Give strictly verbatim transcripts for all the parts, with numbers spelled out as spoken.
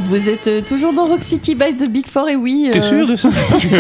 Vous êtes euh, toujours dans Rock City by the Big Four et oui. T'es euh... sûr de ça?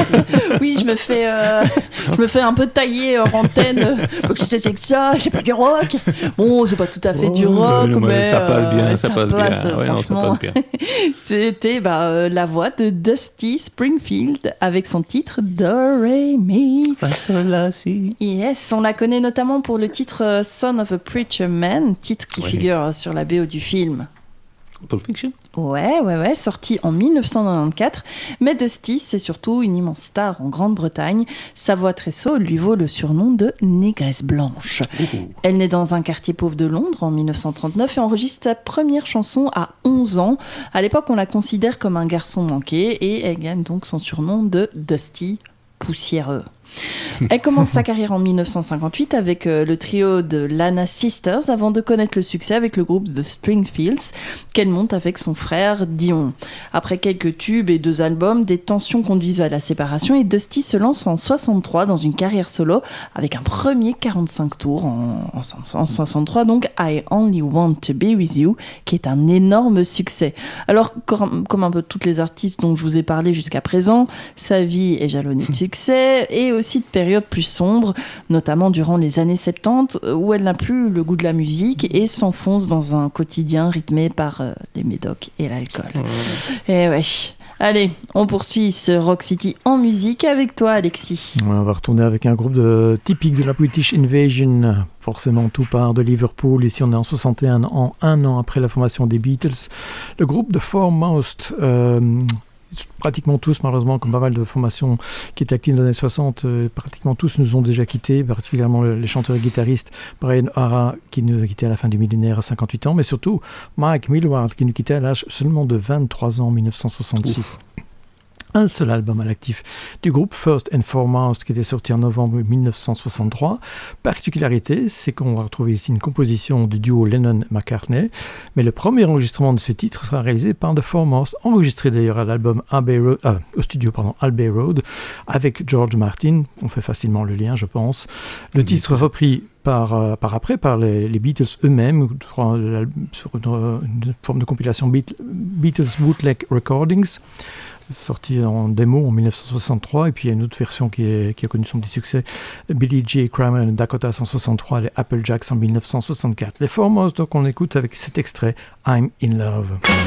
Oui, je me fais, euh, je me fais un peu tailler hors antenne. Qu'est-ce que c'est que ça? C'est pas du rock. Bon, c'est pas tout à fait Oh, du rock, non, mais ça passe bien, euh, ça, ça passe, passe, bien. Ouais, non, ça passe bien. C'était bah, euh, la voix de Dusty Springfield avec son titre Do Re Mi. Fa sol la si. Yes, on la connaît notamment pour le titre euh, Son of a Preacher Man, titre qui Ouais. figure sur la B O du film. Pulp Fiction. Ouais, ouais, ouais, sorti en dix-neuf cent quatre-vingt-quatorze. Mais Dusty, c'est surtout une immense star en Grande-Bretagne. Sa voix très saude lui vaut le surnom de négresse blanche. Ouh. Elle naît dans un quartier pauvre de Londres en dix-neuf cent trente-neuf et enregistre sa première chanson à onze ans. À l'époque, on la considère comme un garçon manqué et elle gagne donc son surnom de Dusty Poussiéreux. Elle commence sa carrière en dix-neuf cent cinquante-huit avec euh, le trio de Lana Sisters avant de connaître le succès avec le groupe The Springfields qu'elle monte avec son frère Dion. Après quelques tubes et deux albums, des tensions conduisent à la séparation et Dusty se lance en soixante-trois dans une carrière solo avec un premier quarante-cinq tours en, en, en soixante-trois, donc I Only Want to Be With You, qui est un énorme succès. Alors, comme, comme un peu toutes les artistes dont je vous ai parlé jusqu'à présent, sa vie est jalonnée de succès et aussi de périodes plus sombres, notamment durant les années soixante-dix, où elle n'a plus le goût de la musique et s'enfonce dans un quotidien rythmé par euh, les médocs et l'alcool. Mmh. Et ouais. Allez, on poursuit ce Rock City en musique avec toi, Alexis. Ouais, on va retourner avec un groupe de, typique de la British Invasion. Forcément, tout part de Liverpool. Ici, on est en soixante et un, en un an après la formation des Beatles. Le groupe de Foremost... Euh, pratiquement tous, malheureusement, comme pas mal de formations qui étaient actives dans les années soixante, euh, pratiquement tous nous ont déjà quittés, particulièrement le, les chanteurs et guitaristes Brian Ora qui nous a quittés à la fin du millénaire à cinquante-huit ans, mais surtout Mike Millward qui nous quittait à l'âge seulement de vingt-trois ans en dix-neuf cent soixante-six. Ouf. Un seul album à l'actif du groupe, First and Foremost, qui était sorti en novembre dix-neuf cent soixante-trois. Particularité, c'est qu'on va retrouver ici une composition du duo Lennon-McCartney, mais le premier enregistrement de ce titre sera réalisé par The Foremost, enregistré d'ailleurs à l'album Abbey Road, euh, au studio pardon, Abbey Road, avec George Martin. On fait facilement le lien, je pense. Le titre repris Par, euh, par après par les, les Beatles eux-mêmes sur une, une forme de compilation Beat, Beatles Bootleg Recordings, sorti en démo en dix-neuf cent soixante-trois, et puis il y a une autre version qui, est, qui a connu son petit succès, Billy J. Kramer et Dakota cent soixante-trois, les Applejacks en dix-neuf cent soixante-quatre. Les Foremost, donc on écoute avec cet extrait I'm in Love.